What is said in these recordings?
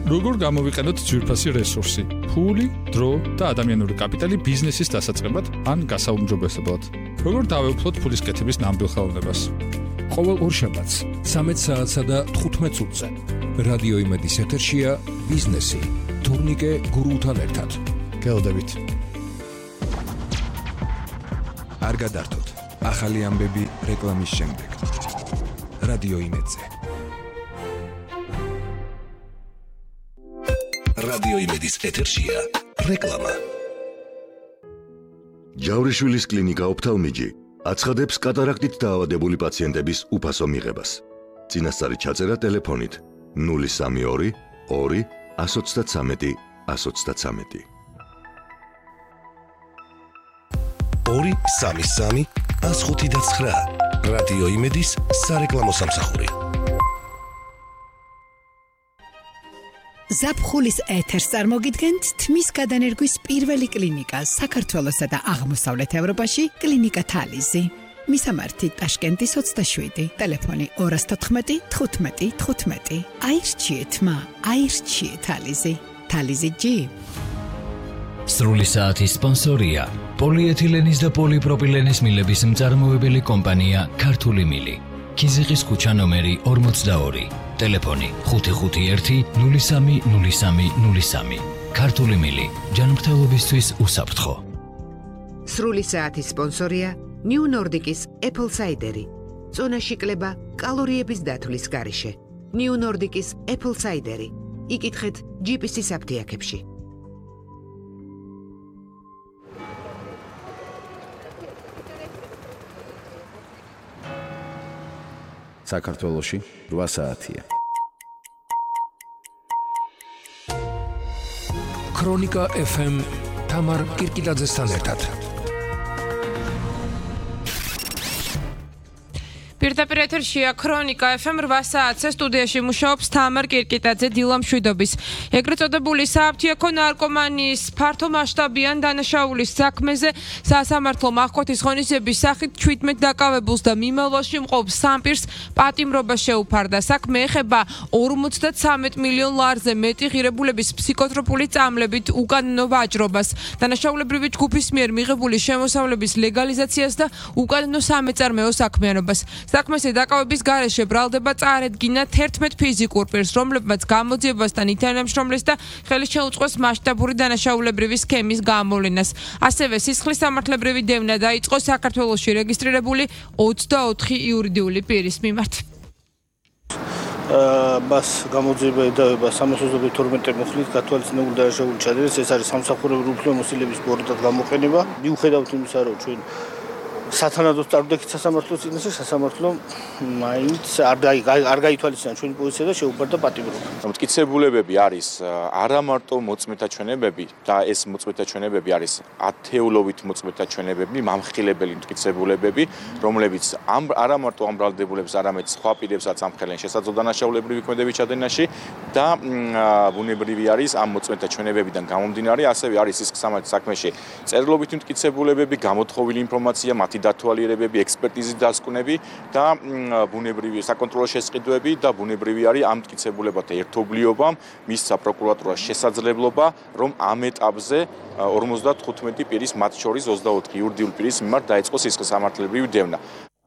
როგორ გამოვიყენოთ ძვირფასი რესურსი, ფული, დრო და ადამიანური კაპიტალი ბიზნესის დასაწყებად ან გასაუმჯობესებლად. როგორ დავეუფლოთ ფულის კეთების ნამდვილ ხელოვნებას. ყოველ ორშაბათს 13 საათსა და 15 წუთზე რადიო იმედის ეთერშია ბიზნესი თურნიკე გურუთან ერთად. გელოდებით. არ გადართოთ ახალი ამბები რეკლამის შემდეგ. რადიო იმედზე. რადიო იმედის ეთერშია რეკლამა. ჯავრიშვილის კლინიკა ოფთალმიჯი აცხადებს კატარაქტით დაავადებული პაციენტების უფასო მიღებას. წინასწარი ჩაწერა ტელეფონით 032 2 133 133. 233 159. რადიო იმედის სარეკლამო სამსახური. ზაფხულის ეთერს წარმოგიდგენთ თმის გადანერგვის პირველი კლინიკა საქართველოსა და აღმოსავლეთ ევროპაში კლინიკა თალიზი. მისამართი ტაშკენტის 27, ტელეფონი 214 15 15. აირჩიეთ თალიზი. თალიზი G. სრული საათის სპონსორია პოლიეთილენის და პოლიპროპილენის მილების მწარმოებელი კომპანია ქართული მილი. ქიზიყის ქუჩა ნომერი 42. ტელეფონი 551 03 03 03. ქართული მილი ჯანმრთელობისთვის უსაფრთხო. სრული საათის სპონსორია New Nordic-ის Apple Cider-ი. წონაში კლება კალორიების დათვლის გარეშე. New Nordic-ის Apple Cider-ი. იკითხეთ GPS-ის აფთიაქებში. საქართველოში 8 საათია. ქრონიკა FM თამარ კირკილაძესთან ერთად. პირდაპირ ეთერშია ქრონიკა FM 8 საათზე სტუდიაში მუშაობს თამარ კირკიტაძე დილამშვიდობის. ეგრეთ წოდებული სააფთიაქო ნარკომანიის ფართო მასშტაბიან დანაშაულის საქმეზე სასამართლომ აღკვეთის ღონისძიების სახით 17 დაკავებულს და მიმალვაში მყოფ სამ პირს პატიმრობა შეუფარდა. საქმე ეხება 53 მილიონ ლარზე მეტი ღირებულების ფსიქოტროპული წამლებით უკანონო ვაჭრობას, დანაშაულებრივი ჯგუფის მიერ მიღებული შემოსავლების ლეგალიზაციას და უკანონო სამეწარმეო საქმიანობას. საქმესე დაკავების გარეშე ბრალდება წარედგინა 11 ფიზიკურ პირს, რომლებმაც გამოძიებასთან ითანამშრომლეს და ხელი შეუწყოს მასშტაბური დანაშაულებრივი სქემის გამოვლენას. ასევე სისხლის სამართლებრივი დევნა დაიწყო საქართველოში რეგისტრირებული 24 იურიდიული პირის მიმართ. მას გამოძიება ედავება 322 მუხლით გათვალისწინებული დანაშაული ჩადენეს. ეს არის სამსახურებრივი უფლებამოსილების ბოროტად გამოყენება. მიუხედავად იმისა, რომ ჩვენ სათანადოდ წარვდექით სასამართლოს წინაშე, სასამართლომ მაინც არ გაითვალისწინა ჩვენი პოზიცია და შეუფარდა პატიმრობა. მტკიცებულებები არის არა მარტო მოწმეთა ჩვენებები და ეს მოწმეთა ჩვენებები არის ათეულობით მოწმეთა ჩვენებები, მამხილებელი მტკიცებულებები, რომლებიც არა მარტო ამ ბრალდებულებს, არამედ სხვა პირებსაც ამხელენ შესაძლო დანაშაულებრივი ქმედების ჩადენაში და ბუნებრივი არის ამ მოწმეთა ჩვენებებიდან გამომდინარე, ასევე არის სისხლის სამართლის საქმეში წერილობითი მტკიცებულებები, გამოთხოვილი ინფორმაცია, მათი დათვალიერებები, ექსპერტიზის დასკვნები და ბუნებრივი საკონტროლო შესყიდვები და ბუნებრივი არის ამ მტკიცებულებათა ერთობლიობამ მისცა პროკურატურას შესაძლებლობა, რომ ამ ეტაპზე 55 პირის, მათ შორის 24 იურიდიული პირის მიმართ დაიწყოს სისხლის სამართლებრივი დევნა.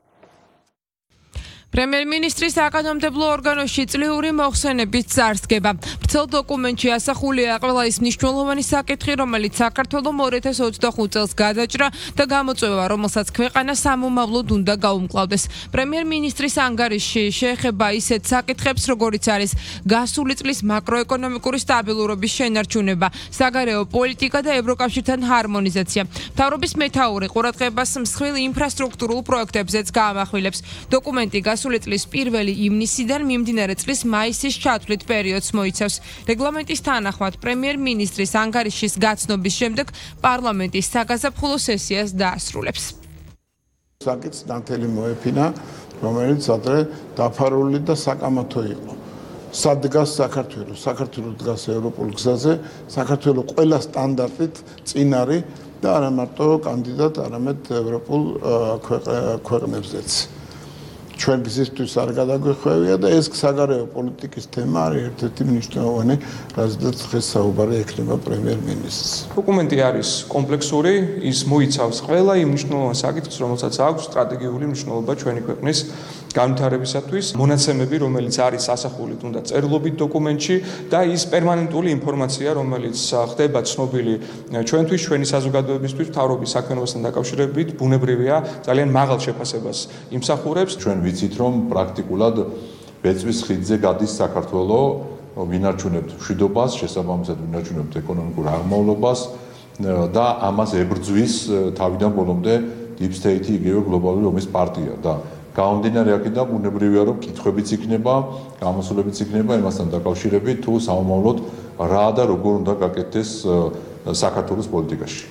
პრემიერ-მინისტრის საკანონმდებლო ორგანოში წლიური მოხსენების წარსდგება. ვრცელ დოკუმენტში ასახულია ყველა ის მნიშვნელოვანი საკითხი, რომელიც საქართველოს 2025 წელს გადაჭრა და გამოწვევა, რომელსაც ქვეყანა სამომავლოდ უნდა გაუმკლავდეს. პრემიერ-მინისტრის ანგარიში შეეხება ისეთ საკითხებს, როგორიც არის გასული წლის მაკროეკონომიკური სტაბილურობის შენარჩუნება, საგარეო პოლიტიკა და ევროკავშირთან ჰარმონიზაცია. მთავრობის მეთაური ყურადღებას მსხვილ ინფრასტრუქტურულ პროექტებზეც გაამახვილებს. დოკუმენტი გასული წლის 1 ივნისიდან მიმდინარე წლის მაისის ჩათვლით პერიოდს მოიცავს. რეგლამენტის თანახმად პრემიერ-მინისტრის ანგარიშის გაცნობის შემდეგ პარლამენტის საგაზაფხულო სესიას დაასრულებს. საკითხს ნათელი მოეფინა, რომელიც ადრე დაფარული და საკამათო იყო. სად დგას საქართველოს? საქართველოს დგას ევროპულ გზაზე, საქართველოს ყველა სტანდარტით წინ არის და არა მარტო კანდიდატ, არამედ ევროპულ ქვეყნებზეც. ჩვენ გზისთვის არ გადაგვეხვევია და ეს საგარეო პოლიტიკის თემა არის ერთ-ერთი მნიშვნელოვანი, რაზეც დღეს საუბარი ექნება პრემიერ-მინისტრს. დოკუმენტი არის კომპლექსური, ის მოიცავს ყველა იმ მნიშვნელოვან საკითხს, რომელსაც აქვს სტრატეგიული მნიშვნელობა ჩვენი ქვეყნის განვითარებისათვის, მონაცემები, რომელიც არის ასახული თუნდაც წერილობით დოკუმენტში და ის პერმანენტული ინფორმაცია, რომელიც ხდება ცნობილი ჩვენთვის, ჩვენი საზოგადოებისთვის, მთავრობის საქმიანობასთან დაკავშირებით, ბუნებრივია, ძალიან მაღალ შეფასებას იმსახურებს. ჩვენ ვიცით, რომ პრაქტიკულად ბეწვის ხიდზე გადის საქართველო, ვინარჩუნებთ მშვიდობას, შესაბამისად ვინარჩუნებთ ეკონომიკურ აღმავლობას და ამას ებრძვის თავიდან ბოლომდე Deep State-ი, იგივე გლობალური ომის პარტია და გამომდინარე აქედან ბუნებრივია, რომ კითხვებიც იქნება, გამოსულებიც იქნება იმასთან დაკავშირებით, თუ სამომავლოდ რა და როგორ უნდა გაკეთდეს საქართველოს პოლიტიკაში.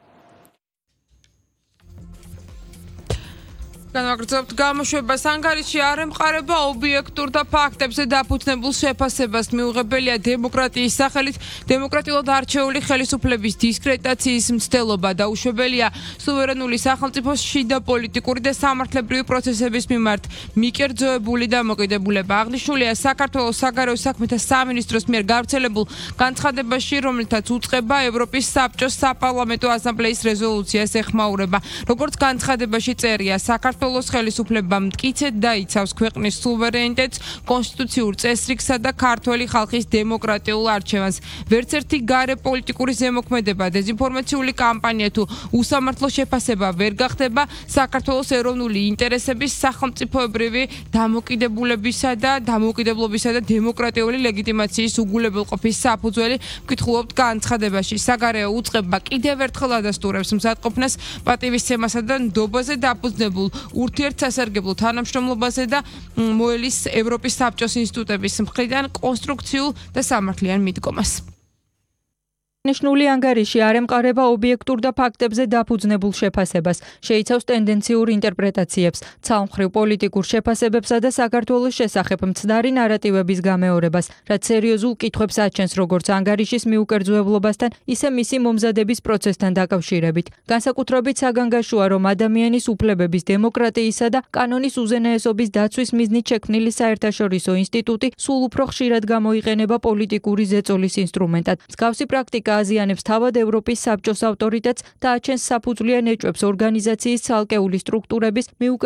განვაგრძელებთ გამოშვებას. ანგარიში არ ემყარება ობიექტურ და ფაქტებზე დაფუძნებულ შეფასებას. მიუღებელია დემოკრატიის სახელით დემოკრატიულად არჩეული ხელისუფლების დისკრედიტაციის მცდელობა და უშვებელია სუვერენული სახელმწიფოს შიდა პოლიტიკური და სამართლებრივი პროცესების მიმართ მიკერძოებული დამოკიდებულება. აღნიშნულია საქართველოს საგარეო საქმეთა სამინისტროს მიერ გავრცელებულ განცხადებაში, რომელთაც უწყება ევროპის საბჭოს საპარლამენტო ასამბლეის რეზოლუციას ეხმაურება. როგორც განცხადებაში წერია, საქართველოს ხელისუფლებამ მტკიცედ დაიცავს ქვეყნის სუვერენიტეტს, კონსტიტუციურ წესრიგსა და ქართველი ხალხის დემოკრატიულ არჩევანს. ვერც ერთი გარე პოლიტიკური ზემოქმედება, დეзинფორმაციული კამპანია თუ უსამართლო შეფასება ვერ გახდება საქართველოს ეროვნული ინტერესების, სახელმწიფოებრივი დამოკიდებულებისა და დემოკრატიული ლეგიტიმაციის უგულებელყოფის საფუძველი, ვკითხულობთ განცხადებაში. საგარეო უწყება კიდევ ერთხელ ადასტურებს მზადყოფნას პატივისცემასა და ნდობაზე დაფუძნებულ ურთიერთსასარგებლო თანამშრომლობაზე და მოელის ევროპის საბჭოს ინსტიტუტების მხრიდან კონსტრუქციულ და სამართლიან მიდგომას. ნიშნული ანგარიში არ ემყარება ობიექტურ და ფაქტებზე დაფუძნებულ შეფასებას, შეიცავს ტენდენციურ ინტერპრეტაციებს, ცალმხრივ პოლიტიკურ შეფასებებსა და საქართველოს შესახებ მცდარი ნარატივების გამეორებას, რაც სერიოზულ კითხვებს აჩენს როგორც ანგარიშის მიუკერძოებლობასთან, ისე მისი მომზადების პროცესთან დაკავშირებით. განსაკუთრებით საგანგაშოა, რომ ადამიანის უფლებების, დემოკრატიისა და კანონის უზენაესობის დაცვის მიზნით შექმნილი საერთაშორისო ინსტიტუტი სულ უფრო ხშირად გამოიყენება პოლიტიკური ზეწოლის ინსტრუმენტად. მსგავსი პრაქტიკა აზიანებს თავად ევროპის საბჭოს ავტორიტეტს და აჩენს საფუძვლიან ეჭვებს ორგანიზაციის ცალკეული სტრუქტურების